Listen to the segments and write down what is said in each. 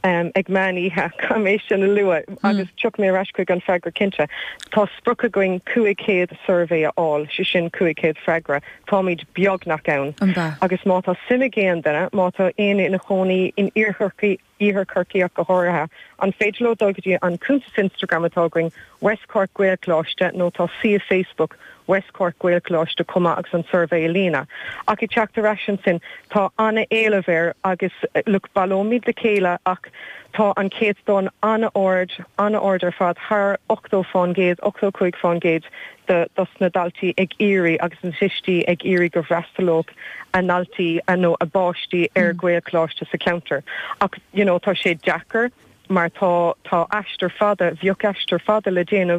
ag mani ha commission lua agus chuck me rashquig an fragra kincha tá sprucha going cuicéad survey all sin cuicéad fragra táid beagnach ann agus mátá simigéan dena mátá aine ina chóní in ihir Kirkiach go háirithe an féidirló dogadtí an cúntas Instagram atáing West Cork Gaelchláiste nó tá si Facebook West Cork Gaelchláiste cuma agus an survey lína. Ach I teachta rasin sin tá anna éilever agus look balómid le céile ach tá an céad don anna order fad haar 8 fán géad 8 chuig fán géad dos na daltaí ag iri agus an sistíí ag iri go bhreastalóg a naltaí a nó a báistí Gaelchláiste sa counter. Ach tá sé Jackar mar tá eistir fada bheoh eistir fada le déanamh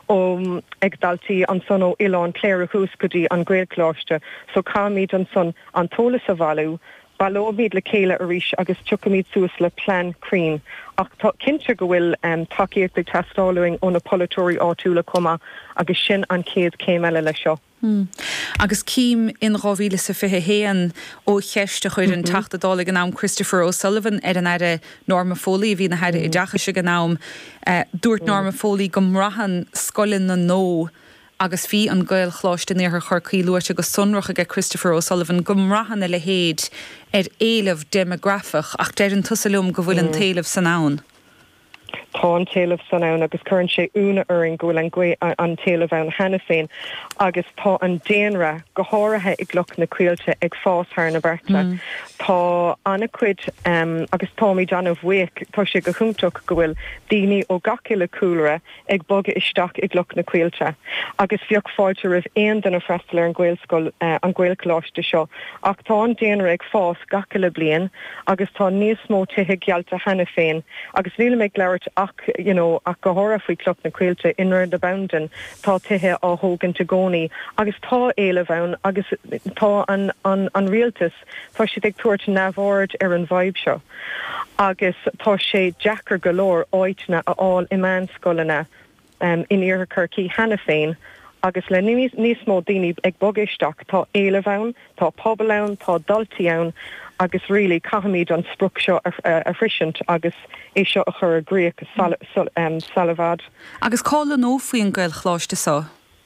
ag daltaí an son ó Ileán Claire a húscodí an Gaelchláiste so cámid an son an tólas a bhailú balómid le céile a ríis agus tucamid suas le plan cream ach tá cinse go bhfuil takeíocht ag testáluing ó na polytóí áitiúla cuma agus sin an céad céim eile le seo. Agus cím in ráhíle sa fithe héan ó cheiste chuir an tatadála an nám Christopher O'Sullivan an aire Norma Foley hí na heide I deacha se an nám dúirt Norma Foley go mrahan scoilin na nó agus bhí an Gaelchláiste níor chorcaí luaite go sunracha ge Christopher O'Sullivan go mrahanna le héad éilemh demographach ach déir an tusalúm go bhfuil an talamh san ann. Tá an talamh san ann agus chuann sé úna uring go bhfuil an talamh ann hena féin agus tá an déanra go háirithe ag gluch na cuiilte ag fás thar na berta. Tá anna cuid agus támid anmh bhuiic tá sé go chuntach go bhfuil daoine ó gaciile cúlra ag boga isteach ag gluch na cuiilte. Agus bheoh fáilte rih aon den freistal ar an Gaelscoil an Gaelchláiste seo ach tá an déanra ag fás gaciile bliain agus tá níos mó tithe gealta hena féin agus bhíle méid leirt ach go hára faoi cloch na cuiilte inar de boundan tá tithe á hógan tegóní agus tá éilemh ann agus tá an rialtas tá si ag tuairt nabhord ar an bhaib seo agus tá sé Jackar galore áitna a áil imán scoilena in Iarthcurcí hena féin agus le níos mó daoine ag bogéisteach tá éilemh ann, tá pobal ann, tá daltaí ann agus rilí cahamíd an spruc seo a frisint agus é seo a chur gréach salavad. Agus cála nó faoin Gaelchláiste sá?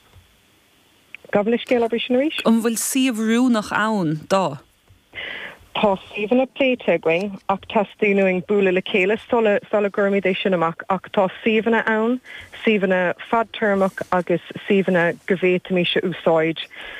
Gabhna scéal a sin ríis? An bhfuil siomhrúnach ann dá? Tá síomhanna pléite going ach tá stíúing búla le céile sola gurmid é sin amach ach tá síomhanna ann, síomhanna fadtermach agus síomhanna gohvétamí se úsáid.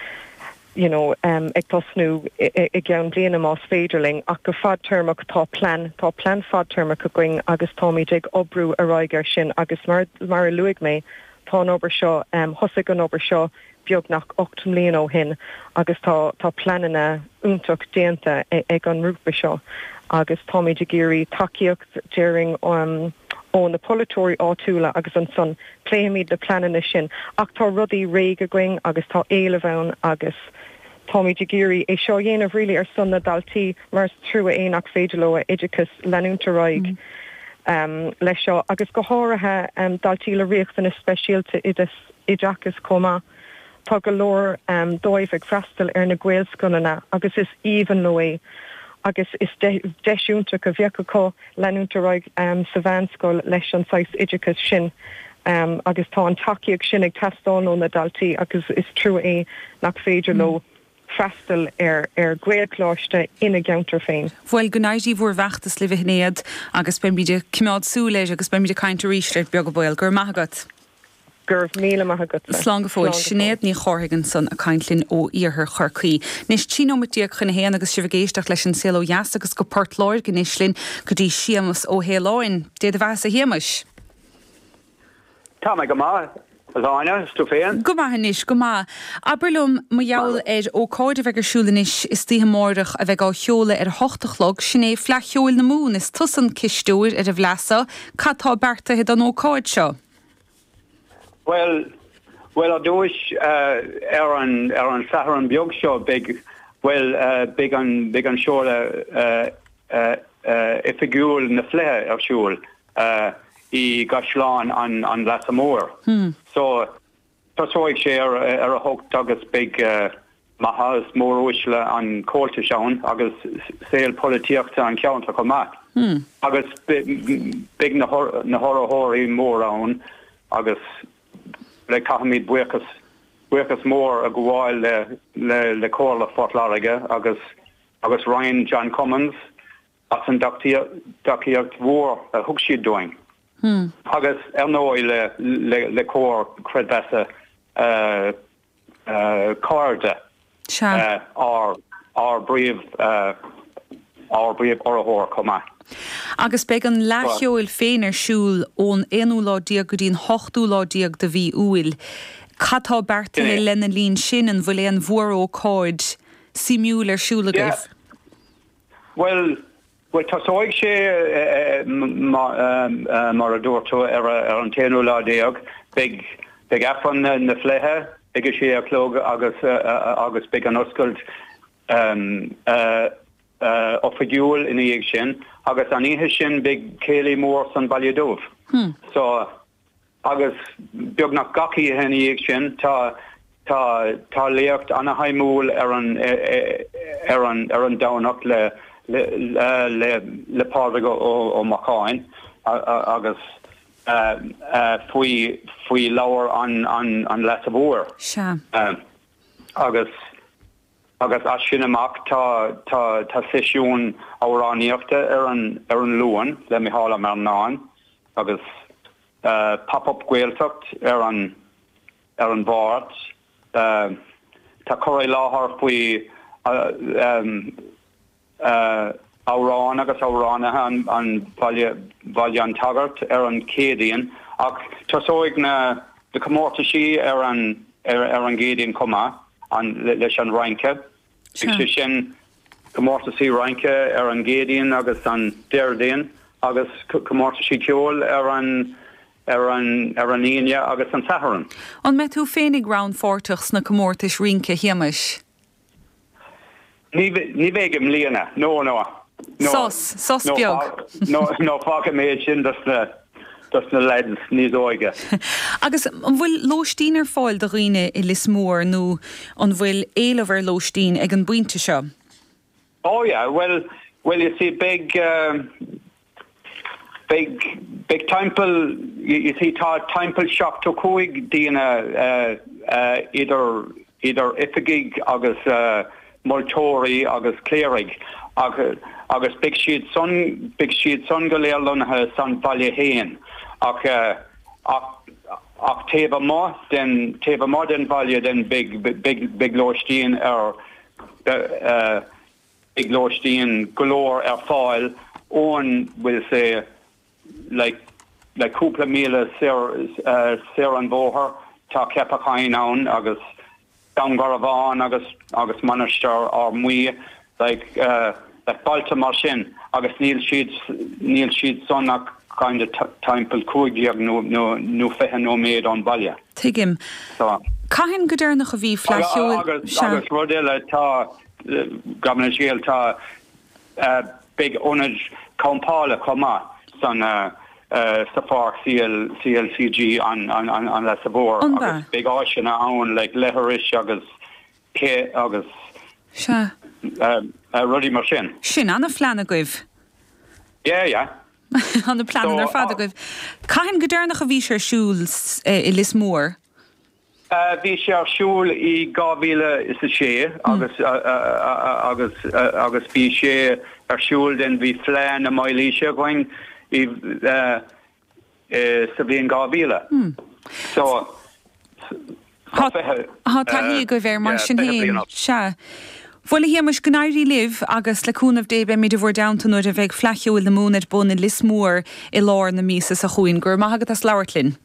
Ag tosnú I gceann bliana más féidirling ach go fadtermach tá plan fadtermach a going agus támid ag obrú a roigar sin agus mar luigh mé tá an obair seo thosaigh an obair seo beagnach 8 mbliana ó hin agus tá planana úntaach déanta ag an rúpa seo agus támid ag géirí takeíocht during ó na polytóí áitiúla agus an son pléimiid le planana sin ach tá rudaí réig a going agus tá éilemh ann agus támid ag géirí é seo dhéanamh rilí ar son na daltaí mar trua éach féidirlóa idicus leúnta roig leis seo agus go háirithe daltaí le riachtainna speisialta ideachas comá tá go leor dóibh ag freastal ar na Gaelscoilena agus is even nóé agus is deisiúnta go bheacha leúnta roig sa bhanscoil leis an 6 idicus sin agus tá an takeíocht sin ag testáil ó na daltaí agus is trua é nach féidir lo freastal ar Gaelchláiste ina geantar féin. Bhfuil gonaidí bhór bheachtas le bhnéad agus ben bíide cimrád súléis agus ben bíide caiinte ríisleir beag go bhil gur maithagat. Gur míle maithagat. Slán go fóil Sinéad ní chorthagan san a caiintlinn ó Iarthar Chorcaí. Nis tíomatíag chuna héana agus sibh géisteach leis an saoil ó Heas agus go Port Lord gnislinn go dtí siamas ó héaláin. Déad a bheas a héamas? Tá me go má. Láine, stúféan? Go maithnis, go má. Aberlum má jaall ó cáid a bheith siúlanis is títhe mórdach a bheith á cheola ar 8 sinné flecheol na mún is tusan cistúir ar a bhleasa catá berta an ó cáid seo. Well, a dúis ar an sahar an beag seo big an seola ifigúil na flethe ar siúil I gasláán an Lassamór. So, tásáig sé ar a hocht agus big mahas mór uisle an cóilte seán agus saoil políochta an ceanta go maith. Agus big na hora-hóirí mór ann agus le cahamid buchas mór a gháil le cóla fortláige agus Ryan John Cummins as an daciacht mhór a thug siad doing. Agus nóí le cór credbesa cárda ar bríomh orthóir comá. Agus beag an leithheoil féin siúil ón 1 láideag go dtíon 8 láideag de bhí uail. Catá berta le lena lín sin an bhfuil an mhór ó cáid simúil siúlagah? Well, tásáig sé mar a dúirtú ar an 10 láideag big afan na phléithe ige sé a clóg agus big an oscailt offigiúil in íag sin agus an ihe sin big céalaí mór san Ballydóibh. So agus beag nach gaci hen íag sin tá léocht anna haimúil ar an dánach le pádraig ó Macáin agus faoi láir an leis a bhór. Agus as sin amach tá sisiún áráníochta ar an luan le mihála mar náin agus pop-up gweiltocht ar an bhard tá choraí láthar faoi árán agus árána an bhaile an tagart ar an cédaíon ach tasóig na de comórta sí ar an gédaíon comá leis an Reinke. Sin comórta sí Reinke ar an gédaíon agus an déirdéon agus comórta sí ceol ar an Íne agus an Saharan. An me tú féinnig round fortachs na comórtas Reinke hiamis? Ní bheigim líana, no. Sos beag. No fága méid sin das na leidens níos óige. Agus an bhfuil lóistín ar fáil do riine I Lismór nó an bhfuil éilehar lóistín ag an buinte seo? Oh yeah, well you see big temple, you see temple shop to coig dína either ifigig agus Moltóri agus Clérig agus big sheet sun go léirlunathe san Ballyhéin ach teba má den Bally den big lóistín big lóistín golóir ar fáil ón will say like cúpla míle sér an bóthar tá cepachain ann agus Dangarabán agus Manchester or Mui like Baltimore sin agus níl siad sonnach kind of temple cúigiag nó fethe nó méid an baile. Tuigim. Caithfinn go dtéarnach a bhí fleithheoil agus rudéile tá gabhna tá big onid compála comá san Safar CLCG an la sabor agus big áisina ann like leharis agus cé agus rudí mar sin. Sin anna phleanna goibh? Yeah. Anna phleanna ar fada goibh. Caithfinn go dtéarnach a bhí sé siúil I Lismór? Bhí sé ar siúil I 2006 agus bhí sé ar siúil den bhí phlean na mailíse going sa bhíon 2000. So Tá go bhéir mar sin héin se. Bhfuil hiamas gnáirí libh agus leúnmh débe mí bhór downta nuair a bheith fleithheoil na múnad bun in Lismór I lár na mísa sa chuin gur maithagad as leabhartlinn.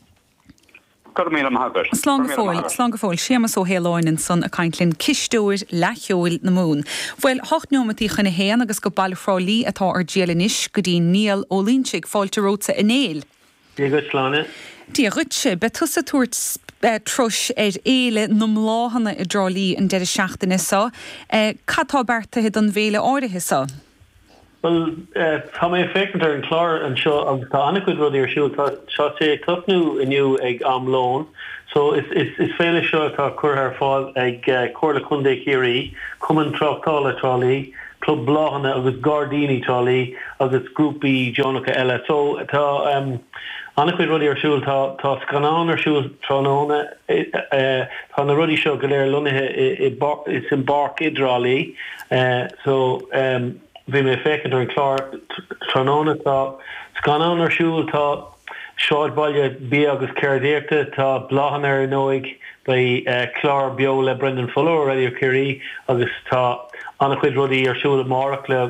Slán go fóil sémas ó héáinin san a caiintlinn cisteúir leithheoil na mún. Bhfuil 8 nómatí chuna héan agus go bailfrálí atá ar déalanis go dtí Níl Ólínsigh fáilte róta in éil. Díagusláne. Díagutse, be tusa túirt trus éile nó mláhanna I drálí an 17 sa. Catá berta an bhéle áirithe sa? Well, tá mé fécintar an chlár an seo agus tá annachcuid rudí ar siúil tá sé tufnú inniu ag am lón, so is féile seo tá cur ar fáil ag Comhairle Chundé Chiauraí, Cumann Tráchtála Tálaí, Club Bláhanna agus Gardini Tálaí agus grúpaí Jonacha eile. So tá annachcuid rudí ar siúil tá scanán ar siúil tróna tá na rudí seo go léir lonathe is in barc Idrálaí, so bhí mé fécintar an chlár tróna tá scanán ar siúil tá Seáid baile bí agus ceirdéirte tá Bláhanna ar nóig by chlár bio le Brendan Fuller Radio Curie agus tá annachcuid rudí ar siúil amárach le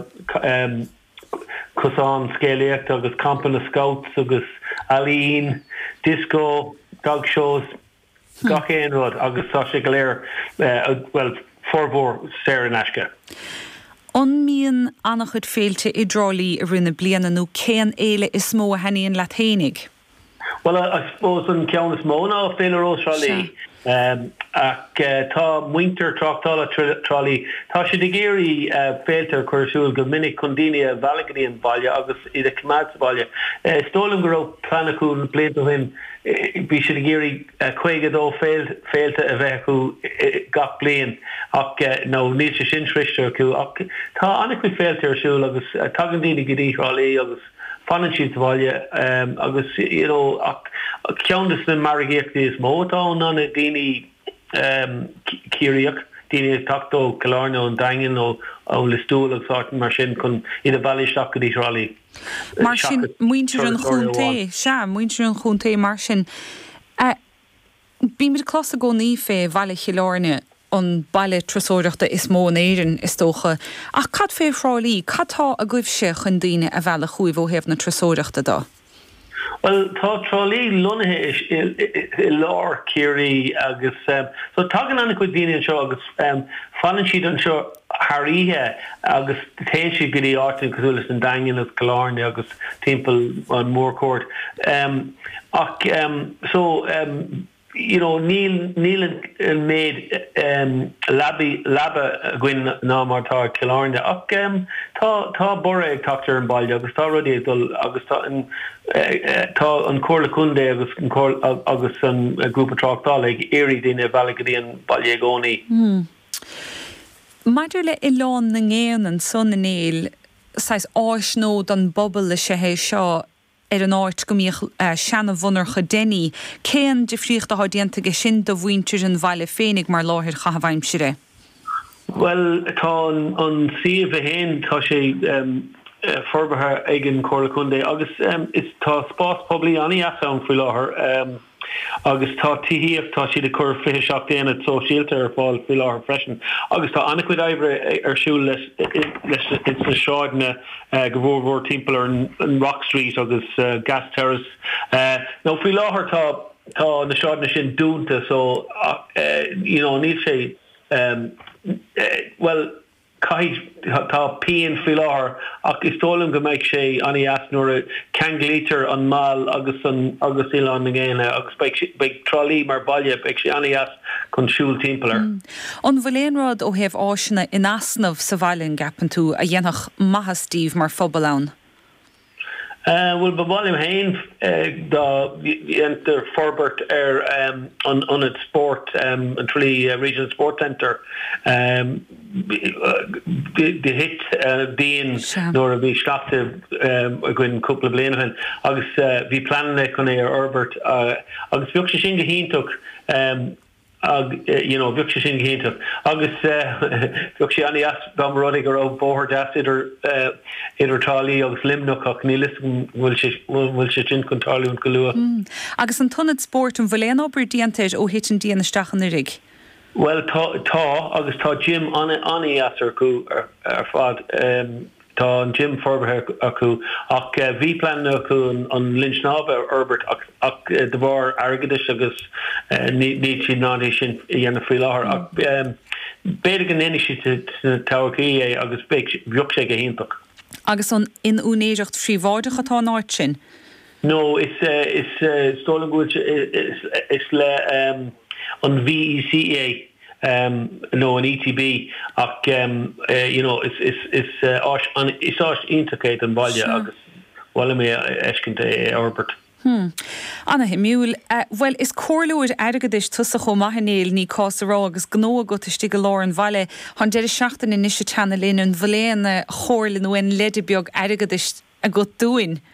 cosán scéalaíocht agus campa na Scouts agus Aline, disco, dog shows, gach éon rud agus tá sé go léir well forbór Sarah Nashka. On míon annachchuid féilte Idrálaí a rinne bliana nó céan éile is mó a henaíon leathénig? Well, I suppose an ceann is mó ná féile Rosrálaí. Ach tá muinter Tráchtála Tálaí tá sé de géirí féiltear chuirsúil go minic chun daoine a bhealagaíon baile agus iad a cumad baile. Stólam go raibh planachún blianta hin bhí sé de géirí chuigeadó féilte a bheith acu gach bliain ach nó níl sé sin tristar acu ach tá annachcuid féiltear arsúil agus tagan daoine go dtí agus fannin siad bhaile agus ceannas na marigéachtaí is mó tá ná na daoine círiach daoine tachtó Killarney an daingin ó listúil agus átain mar sin chun iad a bailisteach go Idrálaí. Mar sin muintear an chúntaí muintear an chúntaí mar sin. Bí mid clás a gcónaí fé bhaile Killarney an baile trasóireachta is mó an éireann is tócha. Ach cad fé Frálaí, cadtá a gcuibh sé chun daoine a bhealach chuomh ó hebh na trasóireachta dá? Well, tá Trálaí lonathe i lár Ciauraí agus so tagan annachcuid daoine anseo agus fannin siad anseo tharíthe agus téann siad go dtí áitin cosúlas an daingin agus Killarney agus timpeall an Moorcourt. Níl made labba gwyn ná mar tá Killarney ach tá bora ag tachtar an baile agus tá rudí dul agus tá an Comhairle Chundé agus an grúpa Tráchtála ag éirí daoine bhealagaíon baile gcónaí. Maidir le i lán na ngéann son na néil sais áisnód an bobbal le sé seo an áit go míoch seanna bhunarcha déine, céan difríocht a hádianta go sin do bhaintear an bhaile féinnig mar láthir chahabhaimsire? Well, tá an siomh a héin tá sé forbartha ag an Comhairle Chundé agus is tá spás poblí aní asam faoi láthair agus tá tíhíomh tá siad a chur fiche seach déana sóisialta ar fáil faoi láthair freisin agus tá annachcuid éibre arsúil leis na seáidna go bhór timpeall an Rock Street agus Gas Terrace. nó faoi láthair tá na seáidna sin dúnta so níl sé well tá pean faoi láthair ach is tólam go mbeidh sé aní as nuair a ceanglítear an máil agus Ián na ggéine agus beidh Trálaí mar baile beidh sé aní as chun siúil timpeallar. An bhfuléonrád ó hebh áisina in asnamh sa bhailinn gapan tú a dhéanach maithastíomh mar phobal ann? Well, bhfuil hain enter Forbert on its sport and truly regional sport centre the hit being nor a bhí slachta gin couple of blianain agus bhí planne chun é Herbert agus bheadh sé sin go híntaach bheadh sé sin géanta agus bheadh sé aní as bamródig ar ó bóthir deas idir Tálaí agus limnach ní listom bhfuil sé sin chun Tálaún go luath. Agus an tunnad sport an bhfuil éon obair díantaid ó hitin díanaisteach an rig? Well, tá agus tá Jim aní as acu ar fad tá an Jim forbartha acu ach bhí plan acu an Lynchnába Herbert ach de bhar airgeadis agus ní si náí sin dhéanana faoi láthair ach béidir an éine si táhachaí é agus bheadh sé go híntaach. Agus an in únéireacht phríomháideach atá náit sin? No, is stolen goods is le an VECA no an ETB ach is intricate an bailile agus wala mé ecinte Albert. Anna himúil, well is cóirlúir agadis tusa cho maithnéil ní cásará agus gnó go istí go láir an bhaile han deidir seachtain in isise channelin an bhléana chóirlin nuin leidir beag agadis a go dúin.